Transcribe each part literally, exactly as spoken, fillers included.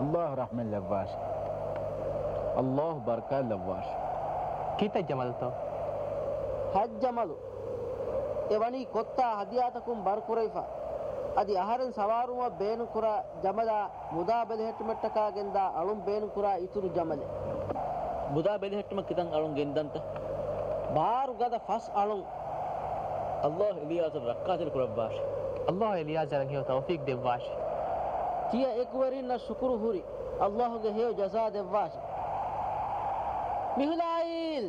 الله رحمن لواش الله بركة لواش كيتا جمال تو حج جمالو එවැනි කොත්තා හදියාතකුම් බර්කුරයිෆා අදි අහරෙන් සවාරුම බේනු කුරා ජමලා මුදා බෙලහෙට්ටමට්ටකා ගෙන්දා අලුම් බේනු කුරා ඉතුරු ජමලේ මුදා බෙලහෙට්ටම කිතන් අලුම් ගෙන්දන්ත බාරු ගද ෆස් අලුම් අල්ලාහ් ඉලියාස රක්කාතල් කුරබ්බාෂ الله إلياس جرنگه توفيق دواش තිය එක්වරින්න ශුකුරු හුරි අල්ලාහ්ගේ හේව ජසා දෙවාෂ මිහුලායිල්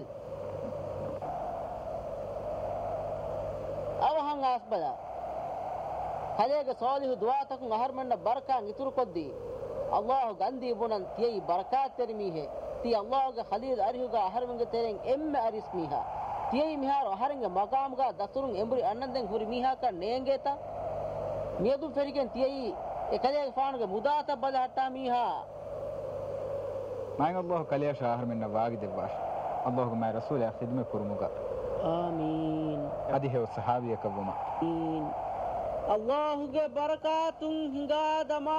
අවහන් ආස්බලා හලේග සාලිහ් දුආතකුන් අහර්මන්න බරකාන් ඉතුරු කොද්දී අල්ලාහ් ගන්දී බුනන් තියයි බරකාත් තෙරිමීහෙ ති අල්ලාහ්ගේ ඛලීල් අරිහුගා අහර්මංගේ තෙරෙන් එම්ම අරිස් මීහා තියයි මිහාර අහරංගේ මගාම්ගා දතුරුන් එම්බුරි අන්නන්දෙන් හුරි මීහා කන් නේංගේත මියදු ෆෙරිගෙන් තියයි එකලේග ෆානුගේ මුදාත බල හට්ටා මීහා ماين الله كليا شاهر من نواقد الباش الله ما رسول خدمة كرمك آمين هذه هو الصحابي كبوما آمين الله کے برکاتن ہنگا دما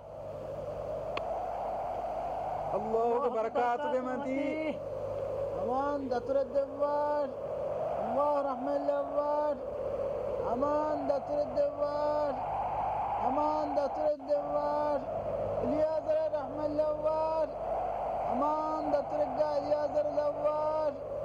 الله کے برکات دے مدی امان دتر الدوار الله رحمة الدوار امان دتر الدوار امان دتر الدوار الياس رحمة الدوار امان دتر الدوار